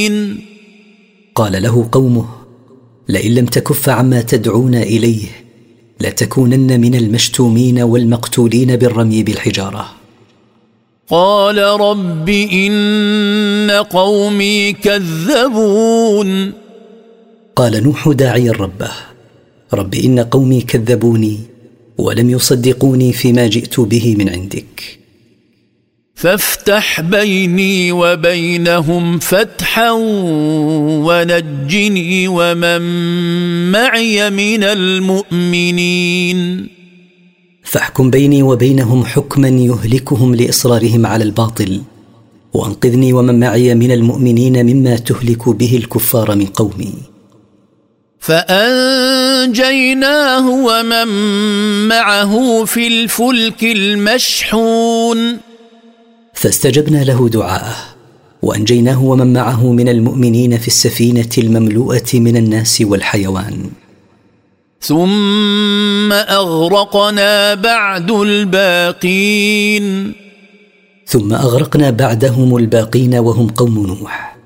قال له قومه: لئن لم تكف عما تدعونا إليه لتكونن من المشتومين والمقتولين بالرمي بالحجارة. قال رب إن قومي كذبون. قال نوح داعيا ربه: رب إن قومي كذبوني ولم يصدقوني فيما جئت به من عندك، فافتح بيني وبينهم فتحا ونجني ومن معي من المؤمنين. فاحكم بيني وبينهم حكما يهلكهم لإصرارهم على الباطل، وأنقذني ومن معي من المؤمنين مما تهلك به الكفار من قومي. فأنجيناه ومن معه في الفلك المشحون. فاستجبنا له دعاءه وأنجيناه ومن معه من المؤمنين في السفينة المملوءة من الناس والحيوان. ثم أغرقنا بعد الباقين. ثم أغرقنا بعدهم الباقين وهم قوم نوح.